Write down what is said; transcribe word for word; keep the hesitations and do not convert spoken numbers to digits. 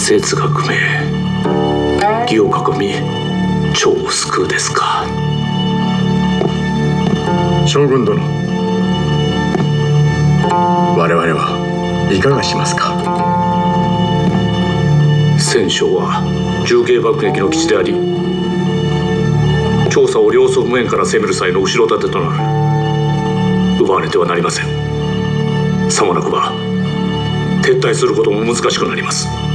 説が不明、義を囲み趙を救うですか。 将軍殿、我々はいかがしますか。 戦将は重慶爆撃の基地であり、調査を両側面から攻める際の後ろ盾となる。奪われてはなりません。さもなくば撤退することも難しくなります。